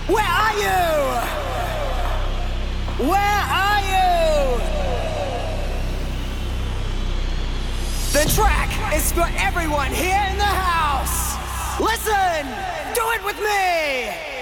Where are you? Where are you? The track is for everyone here in the house. Listen, do it with me.